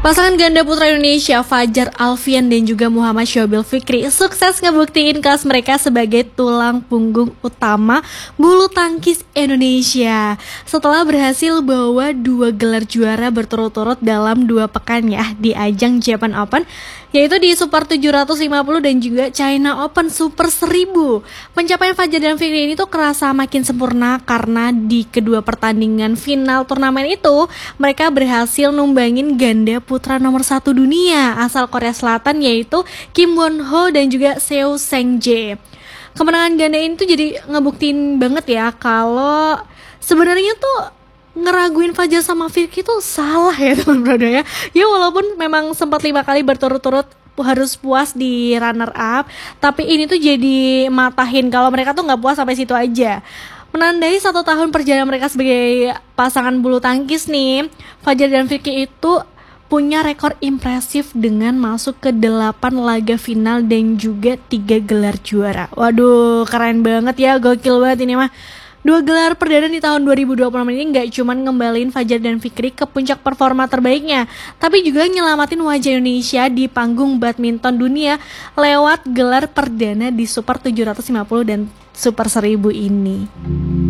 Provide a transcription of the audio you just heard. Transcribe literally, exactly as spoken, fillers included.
Pasangan ganda putra Indonesia Fajar Alfian dan juga Muhammad Syahbil Fikri sukses ngebuktiin kelas mereka sebagai tulang punggung utama bulu tangkis Indonesia setelah berhasil bawa dua gelar juara berturut-turut dalam dua pekan ya di ajang Japan Open, yaitu di Super tujuh ratus lima puluh dan juga China Open Super seribu. Pencapaian Fajar dan Fikri ini tuh kerasa makin sempurna karena di kedua pertandingan final turnamen itu mereka berhasil numbangin ganda putra nomor satu dunia asal Korea Selatan, yaitu Kim Won Ho dan juga Seo Seung Jae. Kemenangan ganda ini tuh jadi ngebuktiin banget ya kalau sebenarnya tuh ngeraguin Fajar sama Fikri tuh salah ya teman Brodo ya. Ya walaupun memang sempat lima kali berturut-turut harus puas di runner up, tapi ini tuh jadi matahin kalau mereka tuh nggak puas sampai situ aja. Menandai satu tahun perjalanan mereka sebagai pasangan bulu tangkis nih, Fajar dan Fikri itu punya rekor impresif dengan masuk ke delapan laga final dan juga tiga gelar juara. Waduh, keren banget ya, gokil banget ini mah. Dua gelar perdana di tahun dua ribu dua puluh enam ini gak cuman ngembaliin Fajar dan Fikri ke puncak performa terbaiknya, tapi juga nyelamatin wajah Indonesia di panggung badminton dunia lewat gelar perdana di Super tujuh ratus lima puluh dan Super seribu ini.